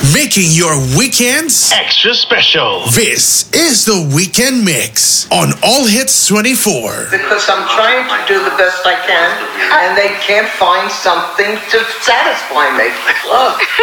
Making your weekends extra special. This is the Weekend Mix on All Hits 24. Because I'm trying to do the best I can, and they can't find something to satisfy me. Look.